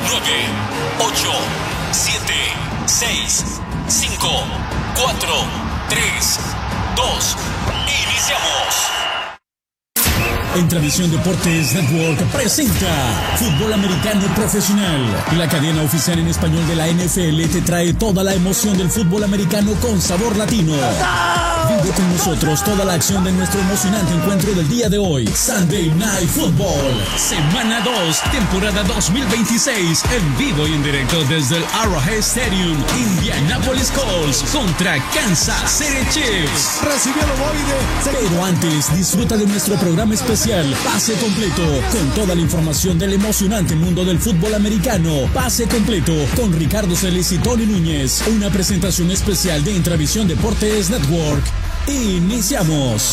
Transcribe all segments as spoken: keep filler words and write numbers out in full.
nueve, ocho, siete, seis, cinco, cuatro, tres, dos. Iniciamos. En Tradición Deportes Network presenta Fútbol Americano Profesional. La cadena oficial en español de la N F L te trae toda la emoción del fútbol americano con sabor latino. Vive con nosotros toda la acción de nuestro emocionante encuentro del día de hoy. Sunday Night Football. Semana dos, temporada dos mil veintiséis. En vivo y en directo desde el Arrowhead Stadium. Indianapolis Colts contra Kansas City Chiefs. Recibió el ovoide. Pero antes, disfruta de nuestro programa especial Pase Completo, con toda la información del emocionante mundo del fútbol americano. Pase Completo, con Ricardo Celis y Tony Núñez. Una presentación especial de Intravisión Deportes Network. Iniciamos.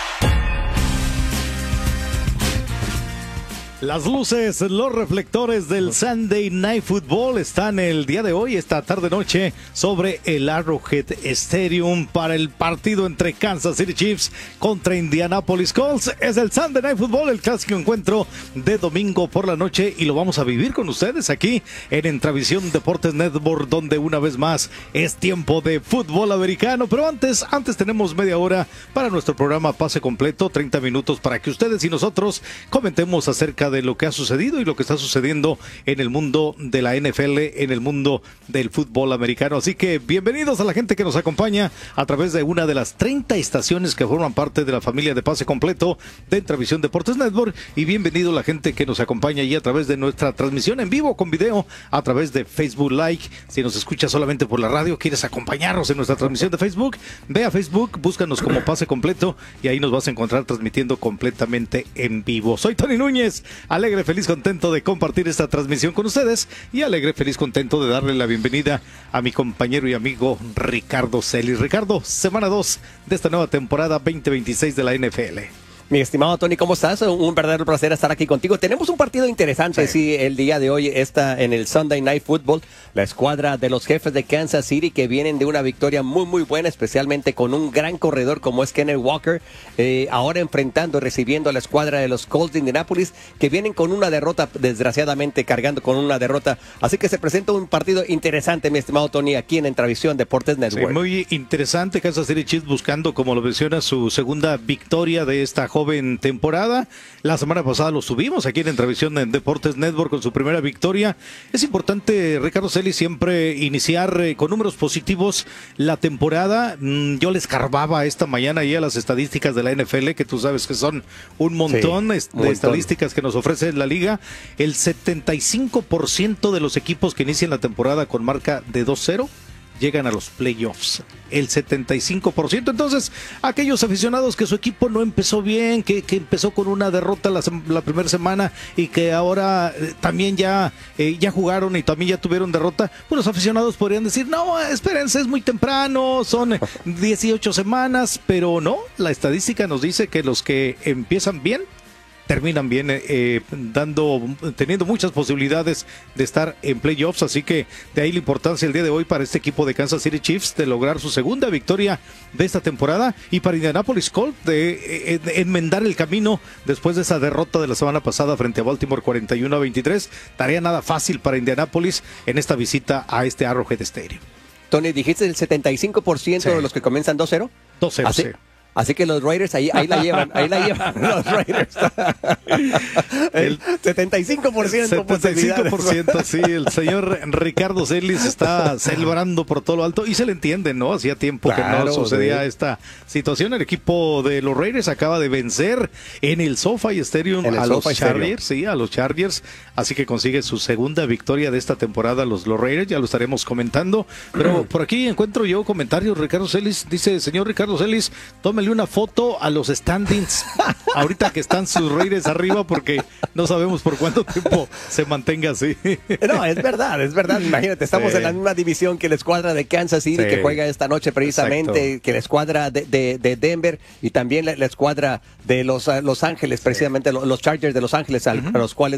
Las luces, los reflectores del Sunday Night Football están el día de hoy, esta tarde-noche, sobre el Arrowhead Stadium para el partido entre Kansas City Chiefs contra Indianapolis Colts. Es el Sunday Night Football, el clásico encuentro de domingo por la noche, y lo vamos a vivir con ustedes aquí en Intravisión Deportes Network, donde una vez más es tiempo de fútbol americano. Pero antes, antes tenemos media hora para nuestro programa Pase Completo, treinta minutos para que ustedes y nosotros comentemos acerca de lo que ha sucedido y lo que está sucediendo en el mundo de la N F L, en el mundo del fútbol americano. Así que bienvenidos a la gente que nos acompaña a través de una de las treinta estaciones que forman parte de la familia de Pase Completo de Intravisión Deportes Network, y bienvenido a la gente que nos acompaña allí a través de nuestra transmisión en vivo con video a través de Facebook Live. Si nos escuchas solamente por la radio, quieres acompañarnos en nuestra transmisión de Facebook, ve a Facebook, búscanos como Pase Completo y ahí nos vas a encontrar transmitiendo completamente en vivo. Soy Tony Núñez, alegre, feliz, contento de compartir esta transmisión con ustedes, y alegre, feliz, contento de darle la bienvenida a mi compañero y amigo Ricardo Celis. Ricardo, semana dos de esta nueva temporada veinte veintiséis de la N F L. Mi estimado Tony, ¿cómo estás? Un verdadero placer estar aquí contigo. Tenemos un partido interesante, sí, sí el día de hoy está en el Sunday Night Football. La escuadra de los Jefes de Kansas City, que vienen de una victoria muy, muy buena, especialmente con un gran corredor como es Kenneth Walker, eh, ahora enfrentando, recibiendo a la escuadra de los Colts de Indianapolis, que vienen con una derrota, desgraciadamente cargando con una derrota. Así que se presenta un partido interesante, mi estimado Tony, aquí en Intravisión Deportes Network. Sí, muy interesante. Kansas City Chiefs buscando, como lo menciona, su segunda victoria de esta joven temporada. La semana pasada lo subimos aquí en Intravisión en Deportes Network con su primera victoria. Es importante, Ricardo Celis, siempre iniciar eh, con números positivos la temporada. Mm, yo les carbaba esta mañana ya las estadísticas de la N F L, que tú sabes que son un montón, sí, est- un de montón. estadísticas que nos ofrece la liga. El setenta y cinco por ciento de los equipos que inician la temporada con marca de dos cero llegan a los playoffs, el setenta y cinco por ciento. Entonces, aquellos aficionados que su equipo no empezó bien, que, que empezó con una derrota la, la primera semana y que ahora eh, también ya, eh, ya jugaron y también ya tuvieron derrota, pues los aficionados podrían decir, no, espérense, es muy temprano, son dieciocho semanas, pero no, la estadística nos dice que los que empiezan bien terminan bien, eh, dando, teniendo muchas posibilidades de estar en playoffs. Así que de ahí la importancia el día de hoy para este equipo de Kansas City Chiefs de lograr su segunda victoria de esta temporada, y para Indianapolis Colts de eh, enmendar el camino después de esa derrota de la semana pasada frente a Baltimore cuarenta y uno a veintitrés. Tarea nada fácil para Indianapolis en esta visita a este Arrowhead Stadium. Tony, dijiste el setenta y cinco por ciento sí. de los que comienzan dos cero. dos cero, sí. Así que los Raiders ahí, ahí la llevan, ahí la llevan los Raiders. El setenta y cinco por ciento. setenta y cinco por ciento, sí. El señor Ricardo Celis está celebrando por todo lo alto, y se le entiende, ¿no? Hacía tiempo claro, que no sucedía sí. esta situación. El equipo de los Raiders acaba de vencer en el SoFi Stadium a los Chargers, sí, a los Chargers. Así que consigue su segunda victoria de esta temporada los, los Raiders, ya lo estaremos comentando. Pero por aquí encuentro yo comentarios. Ricardo Celis dice, señor Ricardo Celis, tómele una foto a los standings ahorita que están sus Raiders arriba, porque no sabemos por cuánto tiempo se mantenga así. No, es verdad, es verdad. Imagínate, estamos sí. en la misma división que la escuadra de Kansas City, sí. que juega esta noche precisamente, exacto. que la escuadra de, de, de Denver, y también la, la escuadra de los Los Ángeles, precisamente sí. los Chargers de Los Ángeles, a, uh-huh. a los cuales